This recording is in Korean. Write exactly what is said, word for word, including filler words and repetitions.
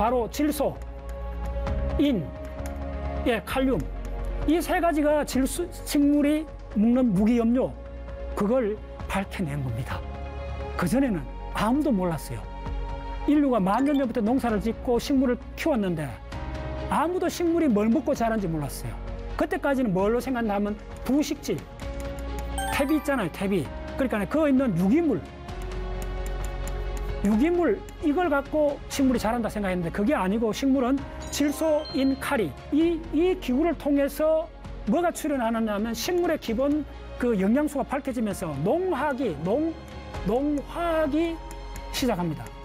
바로 질소, 인, 예, 칼륨. 이 세 가지가 질소, 식물이 먹는 무기염료, 그걸 밝혀낸 겁니다. 그전에는 아무도 몰랐어요. 인류가 만 년 전부터 농사를 짓고 식물을 키웠는데 아무도 식물이 뭘 먹고 자란지 몰랐어요. 그때까지는 뭘로 생각하면 부식질, 퇴비 있잖아요, 퇴비. 그러니까 그거 있는 유기물, 유기물 이걸 갖고 식물이 자란다 생각했는데 그게 아니고 식물은 질소, 인, 칼이 이, 이 기구를 통해서 뭐가 출현하느냐 하면 식물의 기본 그 영양소가 밝혀지면서 농학이, 농, 농화학이 시작합니다.